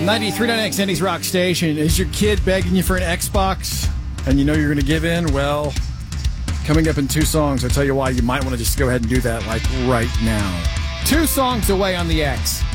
93.9 X's Rock Station. Is your kid begging you for an Xbox and you know you're going to give in? Well, coming up in 2 songs, I'll tell you why you might want to just go ahead and do that like right now. 2 songs away on the X.